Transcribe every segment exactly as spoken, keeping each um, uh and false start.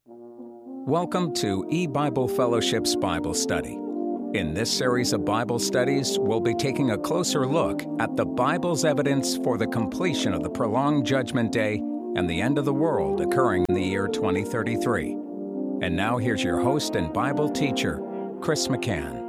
Welcome to E-Bible Fellowship's Bible Study. In this series of Bible studies, we'll be taking a closer look at the Bible's evidence for the completion of the prolonged Judgment Day and the end of the world occurring in the year twenty thirty-three. And now here's your host and Bible teacher, Chris McCann.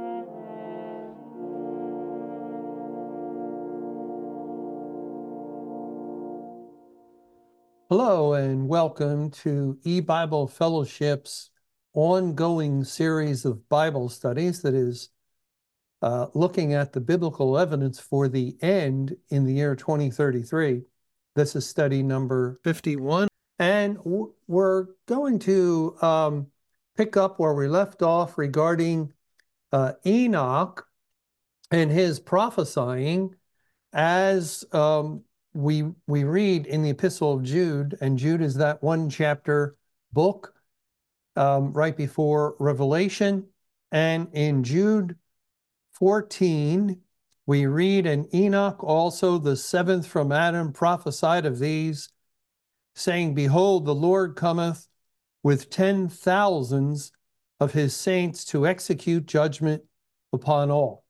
Hello and welcome to E-Bible Fellowship's ongoing series of Bible studies that is uh, looking at the biblical evidence for the end in the year twenty thirty-three. This is study number fifty-one. And w- we're going to um, pick up where we left off regarding uh, Enoch and his prophesying as um, we we read in the Epistle of Jude, and Jude is that one chapter book um, right before Revelation. And in Jude fourteen, we read, "And Enoch also, the seventh from Adam, prophesied of these, saying, Behold, the Lord cometh with ten thousands of his saints to execute judgment upon all."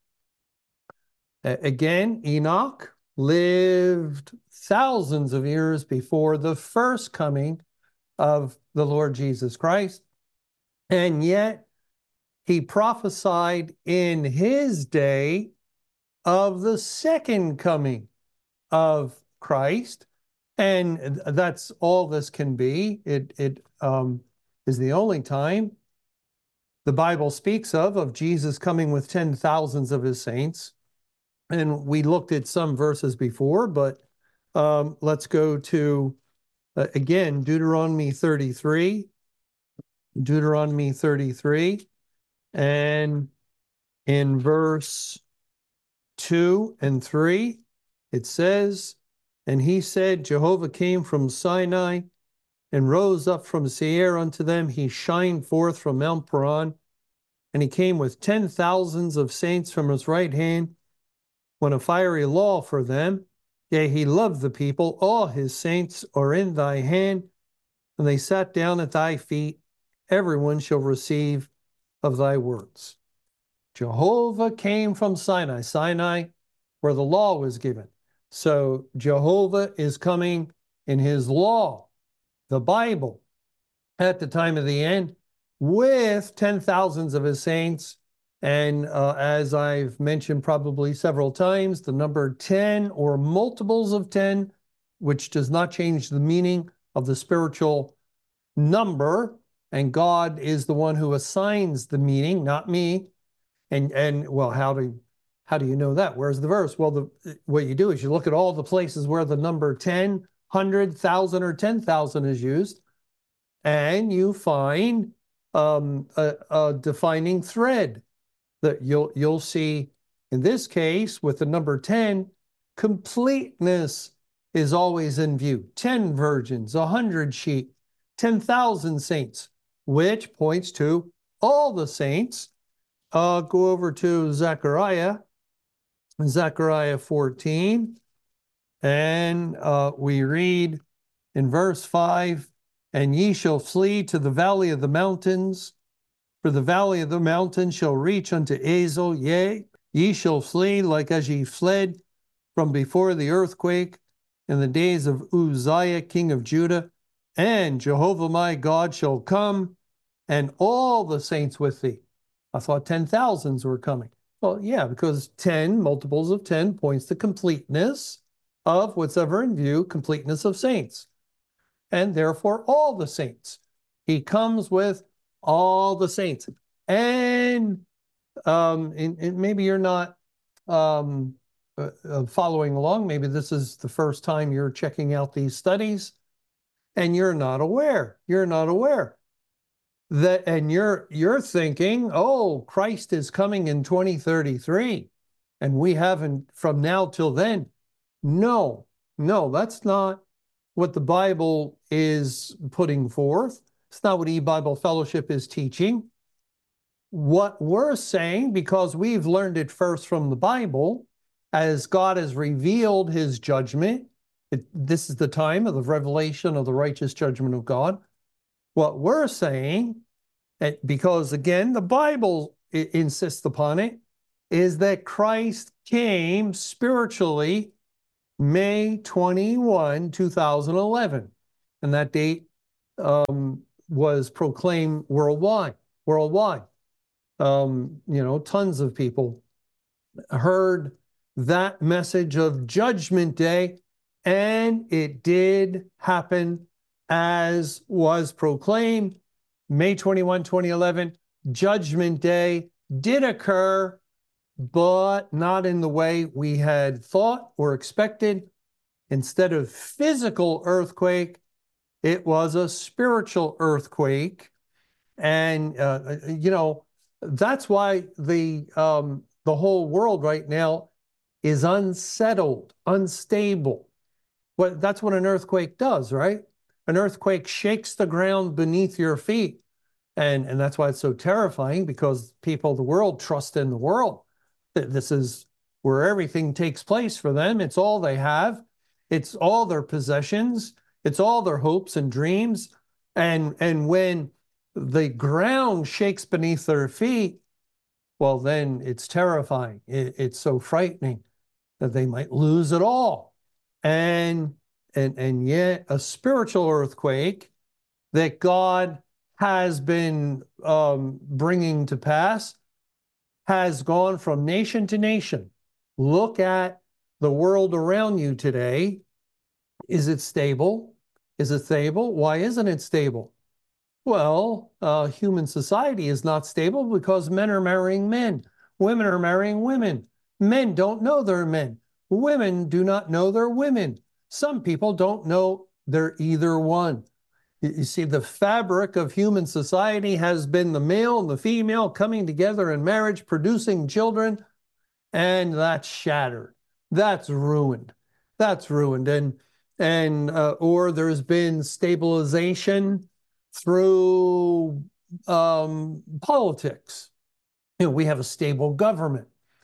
A- again, Enoch lived thousands of years before the first coming of the Lord Jesus Christ, and yet he prophesied in his day of the second coming of Christ, and that's all this can be. It, it um, is the only time the Bible speaks of, of Jesus coming with ten thousands of his saints. And we looked at some verses before, but um, let's go to, uh, again, Deuteronomy thirty-three. Deuteronomy thirty-three. And in verse two and three, it says, "And he said, Jehovah came from Sinai and rose up from Seir unto them. He shined forth from Mount Paran, and he came with ten thousands of saints from his right hand, when a fiery law for them. Yea, he loved the people. All his saints are in thy hand, and they sat down at thy feet. Everyone shall receive of thy words." Jehovah came from Sinai. Sinai, where the law was given. So Jehovah is coming in his law, the Bible, at the time of the end, with ten thousands of his saints. And uh, as I've mentioned probably several times, the number ten or multiples of ten, which does not change the meaning of the spiritual number, and God is the one who assigns the meaning, not me. And and well, how do how do you know that? Where's the verse? Well, the what you do is you look at all the places where the number ten, one hundred, one thousand, or ten thousand is used, and you find um, a, a defining thread. That you'll you'll see in this case with the number ten, completeness is always in view. ten virgins, one hundred sheep, ten thousand saints, which points to all the saints. Uh, go over to Zechariah, Zechariah fourteen, and uh, we read in verse five, "And ye shall flee to the valley of the mountains, for the valley of the mountains shall reach unto Azel. Yea, ye shall flee like as ye fled from before the earthquake in the days of Uzziah, king of Judah. And Jehovah my God shall come, and all the saints with thee." I thought ten thousands were coming. Well, yeah, because ten, multiples of ten, points to completeness of what's ever in view, completeness of saints. And therefore, all the saints. He comes with all the saints. And, um, and, and maybe you're not um, uh, uh, following along. Maybe this is the first time you're checking out these studies, and you're not aware. You're not aware that, and you're you're thinking, "Oh, Christ is coming in twenty thirty-three, and we haven't from now till then." No, no, that's not what the Bible is putting forth. It's not what E-Bible Fellowship is teaching. What we're saying, because we've learned it first from the Bible, as God has revealed his judgment, it, this is the time of the revelation of the righteous judgment of God. What we're saying, because again, the Bible insists upon it, is that Christ came spiritually May twenty-first, two thousand eleven. And that date um, was proclaimed worldwide. Worldwide. Um, you know, tons of people heard that message of Judgment Day, and it did happen as was proclaimed. May twenty-first, twenty eleven, Judgment Day did occur, but not in the way we had thought or expected. Instead of physical earthquake, it was a spiritual earthquake. And, uh, you know, that's why the, um, the whole world right now is unsettled, unstable. What, that's what an earthquake does, right? An earthquake shakes the ground beneath your feet. And, and that's why it's so terrifying, because people of the world trust in the world. This is where everything takes place for them. It's all they have. It's all their possessions. It's all their hopes and dreams. And, and when the ground shakes beneath their feet, well, then it's terrifying. It, it's so frightening that they might lose it all. And, and, and yet a spiritual earthquake that God has been um, bringing to pass has gone from nation to nation. Look at the world around you today. Is it stable? Is it stable? Why isn't it stable? Well, uh, human society is not stable because men are marrying men. Women are marrying women. Men don't know they're men. Women do not know they're women. Some people don't know they're either one. You see, the fabric of human society has been the male and the female coming together in marriage, producing children, and that's shattered. That's ruined. That's ruined. And, and uh, or there's been stabilization through um, politics. You know, we have a stable government,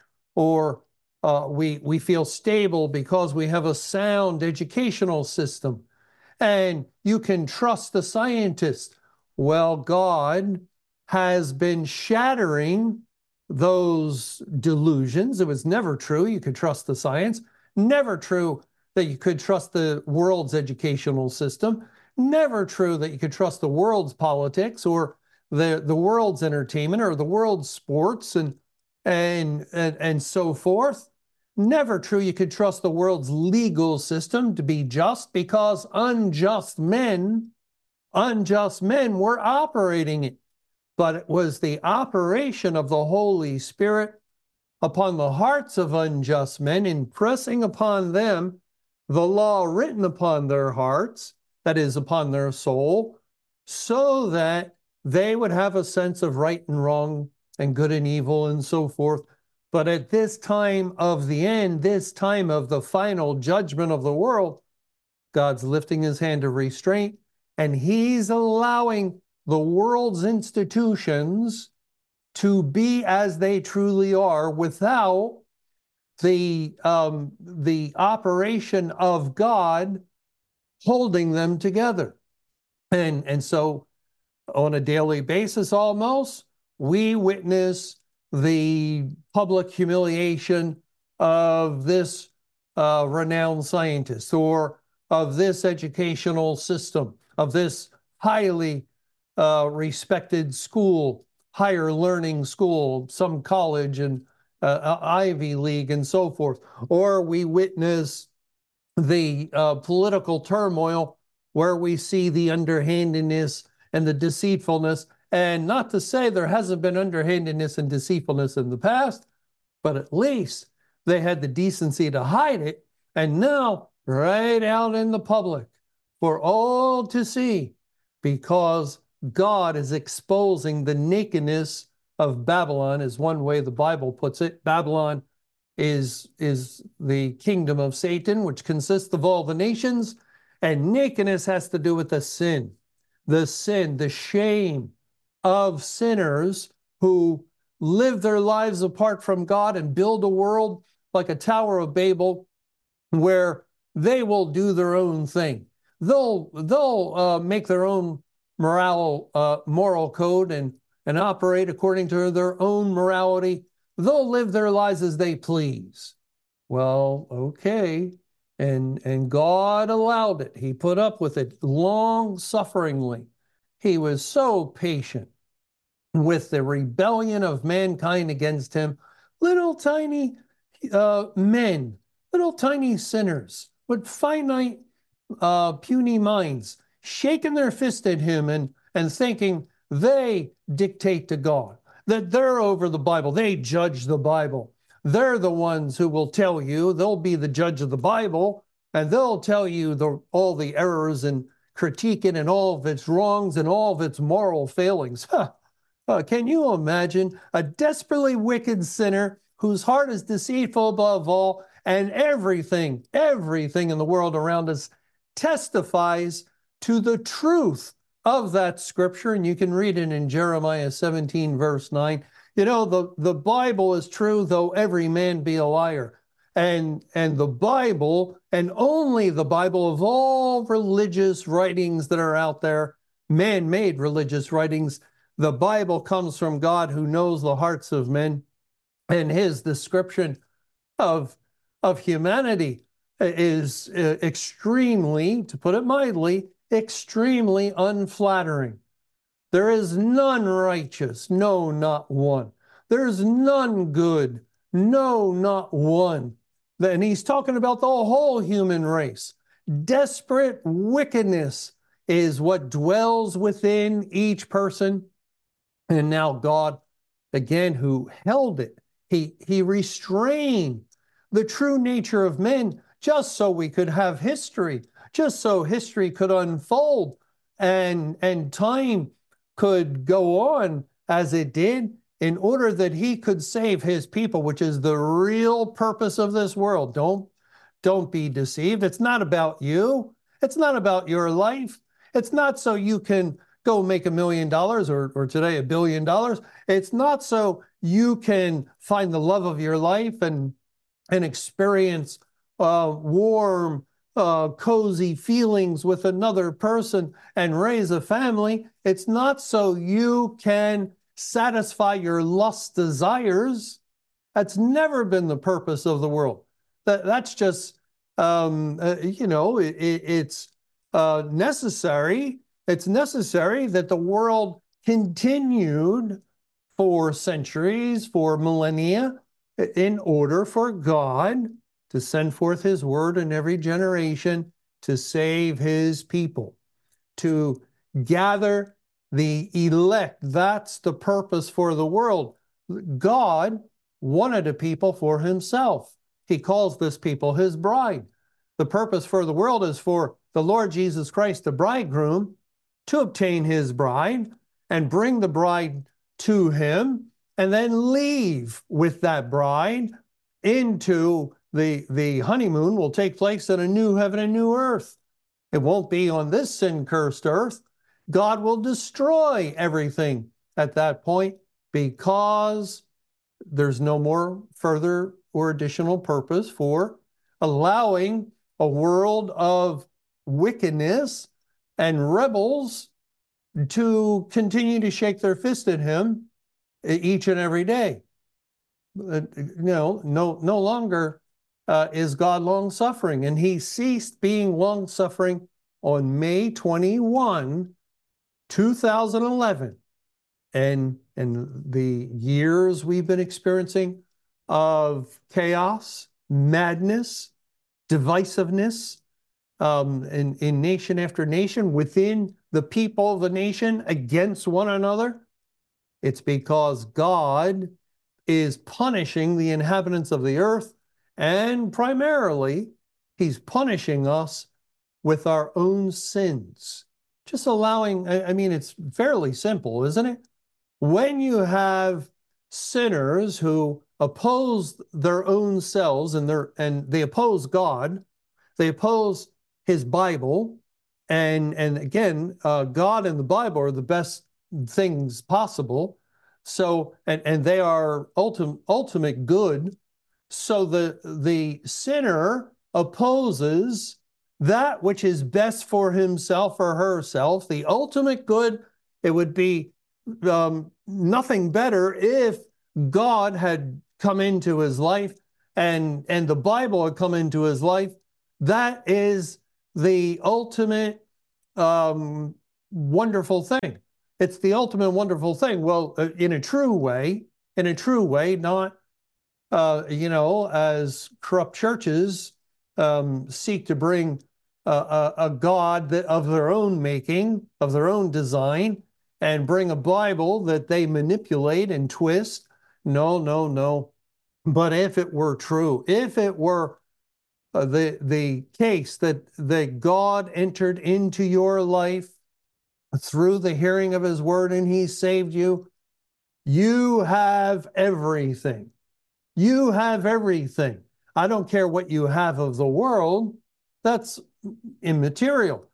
or uh, we, we feel stable because we have a sound educational system. And you can trust the scientists. Well, God has been shattering those delusions. It was never true you could trust the science. Never true that you could trust the world's educational system. Never true that you could trust the world's politics or the, the world's entertainment or the world's sports and, and, and, and so forth. Never true you could trust the world's legal system to be just, because unjust men, unjust men were operating it. But it was the operation of the Holy Spirit upon the hearts of unjust men, impressing upon them the law written upon their hearts, that is, upon their soul, so that they would have a sense of right and wrong and good and evil and so forth. But at this time of the end, this time of the final judgment of the world, God's lifting his hand of restraint, and he's allowing the world's institutions to be as they truly are without the, um, the operation of God holding them together. And, and so on a daily basis almost, we witness the public humiliation of this uh, renowned scientist, or of this educational system, of this highly uh, respected school, higher learning school, some college and uh, Ivy League and so forth. Or we witness the uh, political turmoil where we see the underhandedness and the deceitfulness. And not to say there hasn't been underhandedness and deceitfulness in the past, but at least they had the decency to hide it. And now, right out in the public for all to see, because God is exposing the nakedness of Babylon, is one way the Bible puts it. Babylon is, is the kingdom of Satan, which consists of all the nations, and nakedness has to do with the sin, the sin, the shame of sinners who live their lives apart from God and build a world like a Tower of Babel where they will do their own thing. They'll, they'll uh, make their own moral, uh, moral code and, and operate according to their own morality. They'll live their lives as they please. Well, okay. And, and God allowed it. He put up with it long-sufferingly. He was so patient with the rebellion of mankind against him. Little tiny uh, men, little tiny sinners with finite, uh, puny minds, shaking their fist at him and, and thinking they dictate to God, that they're over the Bible. They judge the Bible. They're the ones who will tell you, they'll be the judge of the Bible, and they'll tell you the, all the errors and critique it and all of its wrongs and all of its moral failings. uh, can you imagine a desperately wicked sinner whose heart is deceitful above all, and everything, everything in the world around us testifies to the truth of that scripture? And you can read it in Jeremiah seventeen, verse nine. You know, the, the Bible is true, though every man be a liar. And, and the Bible, and only the Bible of all religious writings that are out there, man-made religious writings, the Bible comes from God who knows the hearts of men, and his description of, of humanity is uh, extremely, to put it mildly, extremely unflattering. There is none righteous, no, not one. There's none good, no, not one. And he's talking about the whole human race. Desperate wickedness is what dwells within each person. And now God, again, who held it, he, he restrained the true nature of men just so we could have history, just so history could unfold and, and time could go on as it did, in order that he could save his people, which is the real purpose of this world. Don't, don't be deceived. It's not about you. It's not about your life. It's not so you can go make a million dollars or, or today a billion dollars. It's not so you can find the love of your life and, and experience uh, warm, uh, cozy feelings with another person and raise a family. It's not so you can satisfy your lust desires. That's never been the purpose of the world. That, that's just, um, uh, you know, it, it, it's uh, necessary. It's necessary that the world continued for centuries, for millennia, in order for God to send forth his word in every generation to save his people, to gather the elect. That's the purpose for the world. God wanted a people for himself. He calls this people his bride. The purpose for the world is for the Lord Jesus Christ, the bridegroom, to obtain his bride and bring the bride to him, and then leave with that bride into the, the honeymoon will take place in a new heaven and new earth. It won't be on this sin-cursed earth. God will destroy everything at that point because there's no more further or additional purpose for allowing a world of wickedness and rebels to continue to shake their fist at him each and every day. You know, no, no longer uh, is God long-suffering, and he ceased being long-suffering on May twenty-first, two thousand eleven. And, and the years we've been experiencing of chaos, madness, divisiveness um, in, in nation after nation, within the people of the nation against one another, it's because God is punishing the inhabitants of the earth, and primarily, he's punishing us with our own sins. Just allowing, I mean, it's fairly simple, isn't it? When you have sinners who oppose their own selves and, their, and they oppose God, they oppose his Bible, and, and again, uh, God and the Bible are the best things possible. So, and, and they are ultimate, ultimate good. So the, the sinner opposes that which is best for himself or herself, the ultimate good. It would be um, nothing better if God had come into his life and, and the Bible had come into his life. That is the ultimate um, wonderful thing. It's the ultimate wonderful thing. Well, in a true way, in a true way, not, uh, you know, as corrupt churches um, seek to bring a, a, a God that of their own making, of their own design, and bring a Bible that they manipulate and twist. No, no, no. But if it were true, if it were uh, the, the case that, that God entered into your life through the hearing of his word and he saved you, you have everything. You have everything. I don't care what you have of the world. That's immaterial.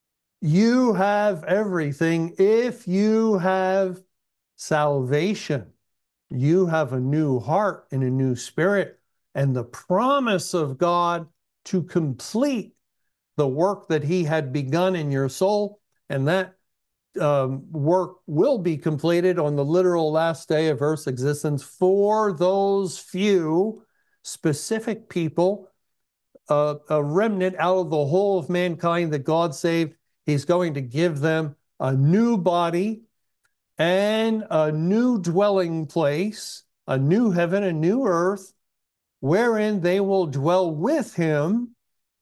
You have everything if you have salvation. You have a new heart and a new spirit and the promise of God to complete the work that he had begun in your soul. And that um, work will be completed on the literal last day of Earth's existence for those few specific people, uh, a remnant out of the whole of mankind that God saved. He's going to give them a new body and a new dwelling place, a new heaven, a new earth, wherein they will dwell with him,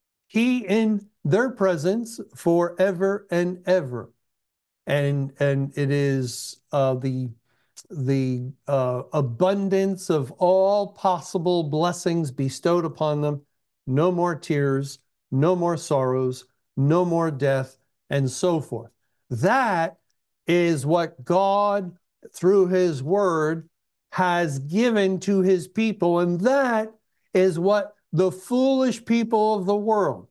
he in their presence forever and ever. And, and it is uh, the, the uh, abundance of all possible blessings bestowed upon them. No more tears, no more sorrows, no more death, and so forth. That is what God, through his word, has given to his people. And that is what the foolish people of the world,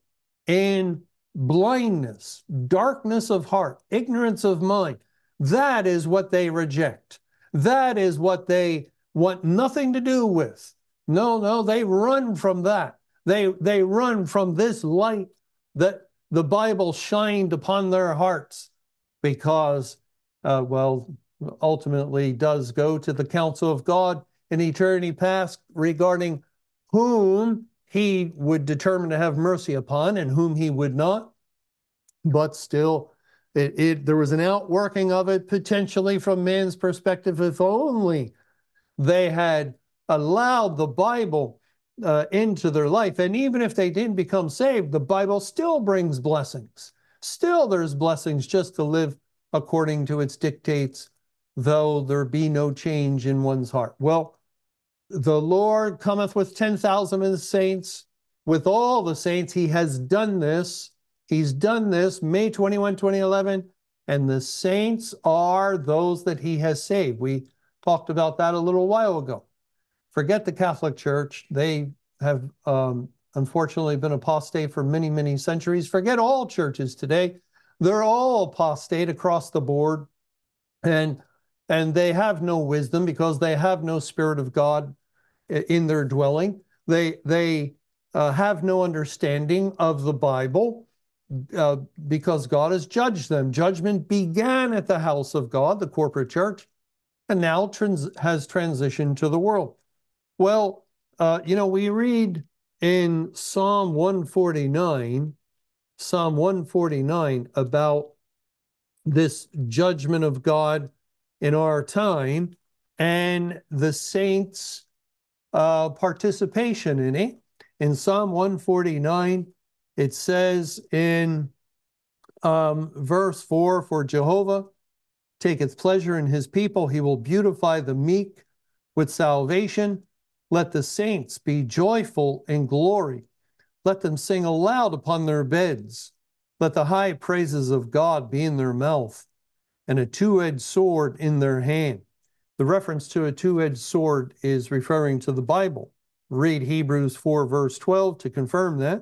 in blindness, darkness of heart, ignorance of mind, that is what they reject. That is what they want nothing to do with. No, no, they run from that. They, they run from this light that the Bible shined upon their hearts, because, uh, well, ultimately does go to the counsel of God in eternity past regarding whom he would determine to have mercy upon and whom he would not. But still, it, it, there was an outworking of it potentially from man's perspective. If only they had allowed the Bible uh, into their life. And even if they didn't become saved, the Bible still brings blessings. Still there's blessings just to live according to its dictates, though there be no change in one's heart. Well, the Lord cometh with ten thousand of the saints, with all the saints. He has done this. He's done this May twenty-first, twenty eleven, and the saints are those that he has saved. We talked about that a little while ago. Forget the Catholic Church. They have um, unfortunately been apostate for many, many centuries. Forget all churches today. They're all apostate across the board, and, and they have no wisdom because they have no Spirit of God in their dwelling. They, they uh, have no understanding of the Bible uh, because God has judged them. Judgment began at the house of God, the corporate church, and now trans has transitioned to the world. Well, uh, you know, we read in Psalm one forty-nine, Psalm one forty-nine about this judgment of God in our time and the saints' uh, participation in it. In Psalm one forty-nine, it says in um, verse four, "For Jehovah taketh pleasure in his people. He will beautify the meek with salvation. Let the saints be joyful in glory. Let them sing aloud upon their beds. Let the high praises of God be in their mouth, and a two-edged sword in their hand." The reference to a two-edged sword is referring to the Bible. Read Hebrews four, verse twelve to confirm that.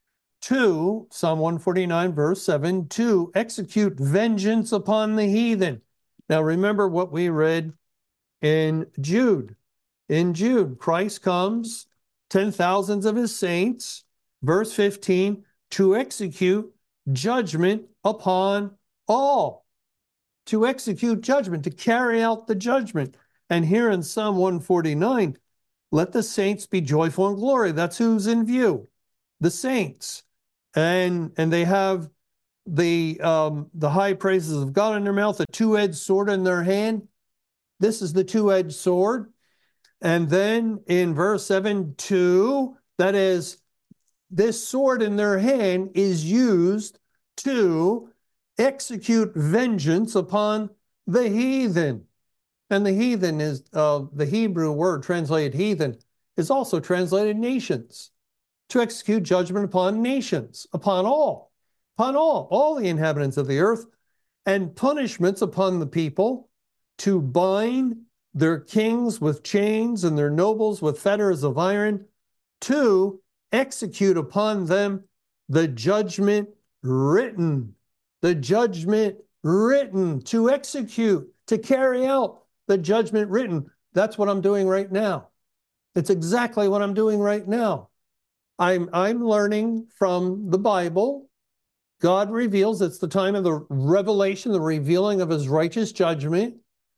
Two, Psalm one forty-nine, verse seven, to execute vengeance upon the heathen. Now remember what we read in Jude. In Jude, Christ comes, ten thousands of his saints, verse fifteen, to execute judgment upon all. To execute judgment, to carry out the judgment. And here in Psalm one forty-nine, let the saints be joyful in glory. That's who's in view, the saints. And, and they have the, um, the high praises of God in their mouth, a two-edged sword in their hand. This is the two-edged sword. And then in verse seven, two, that is, this sword in their hand is used to execute vengeance upon the heathen. And the heathen is, uh, the Hebrew word translated heathen is also translated nations. To execute judgment upon nations, upon all, upon all, all the inhabitants of the earth, and punishments upon the people, to bind their kings with chains and their nobles with fetters of iron, to execute upon them the judgment written, the judgment written, to execute, to carry out the judgment written. That's what I'm doing right now. It's exactly what I'm doing right now. I'm, I'm learning from the Bible. God reveals, it's the time of the revelation, the revealing of his righteous judgment,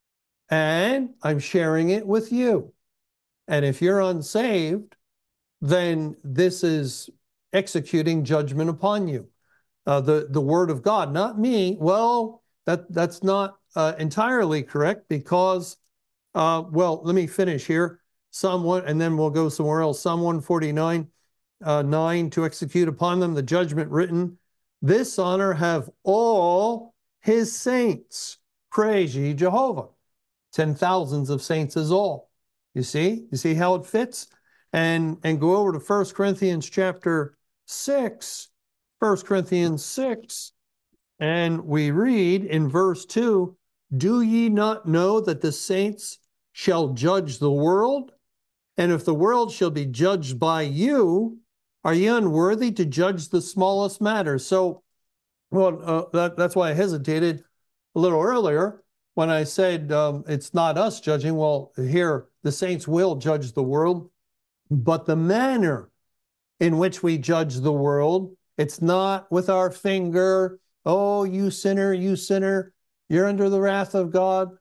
and I'm sharing it with you. And if you're unsaved, then this is executing judgment upon you. Uh, the, the word of God, not me. Well, that, that's not uh, entirely correct because, uh, well, let me finish here. Psalm one, and then we'll go somewhere else. Psalm one forty-nine, uh, nine, to execute upon them the judgment written. This honor have all his saints. Praise ye Jehovah. Ten thousands of saints is all. You see? You see how it fits? And, and go over to First Corinthians chapter six. First Corinthians six. And we read in verse two, do ye not know that the saints shall judge the world? And if the world shall be judged by you, are ye unworthy to judge the smallest matters? So, well, uh, that, that's why I hesitated a little earlier when I said um, it's not us judging. Well, here, the saints will judge the world, but the manner in which we judge the world, it's not with our finger, oh, you sinner, you sinner, you're under the wrath of God.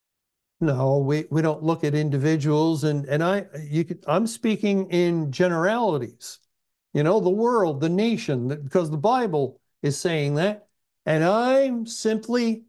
No, we, we don't look at individuals, and, and I, you could, I'm speaking in generalities. You know, the world, the nation, because the Bible is saying that. And I'm simply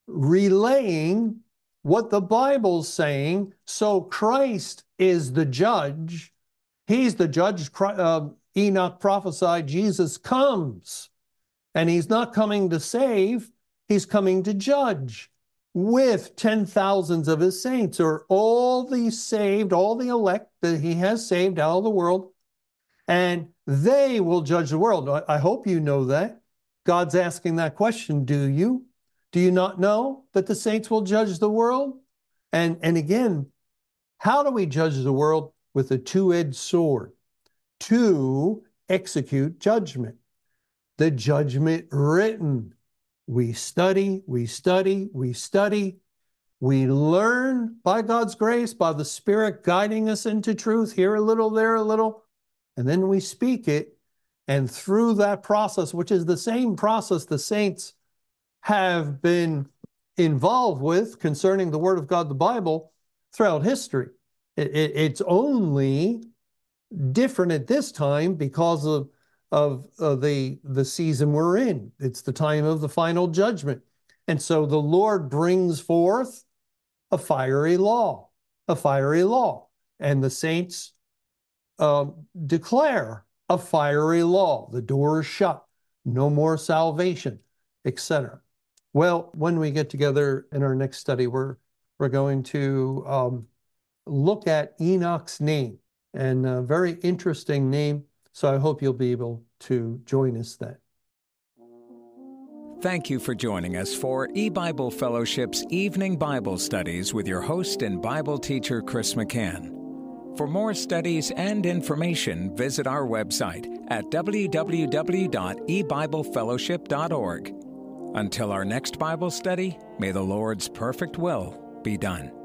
relaying what the Bible's saying. So Christ is the judge. He's the judge. Uh, Enoch prophesied Jesus comes. And he's not coming to save. He's coming to judge with ten thousands of his saints, or all the saved, all the elect that he has saved out of the world. And they will judge the world. I hope you know that. God's asking that question, do you? Do you not know that the saints will judge the world? And, and again, how do we judge the world? With a two-edged sword to execute judgment. The judgment written. We study, we study, we study. We learn by God's grace, by the Spirit guiding us into truth, here a little, there a little. And then we speak it, and through that process, which is the same process the saints have been involved with concerning the Word of God, the Bible, throughout history. It, it, it's only different at this time because of, of, of the, the season we're in. It's the time of the final judgment. And so the Lord brings forth a fiery law, a fiery law, and the saints Um, declare a fiery law. The door is shut. No more salvation, et cetera. Well, when we get together in our next study, we're, we're going to um, look at Enoch's name, and a very interesting name. So I hope you'll be able to join us then. Thank you for joining us for eBible Fellowship's Evening Bible Studies with your host and Bible teacher, Chris McCann. For more studies and information, visit our website at w w w dot e bible fellowship dot org. Until our next Bible study, may the Lord's perfect will be done.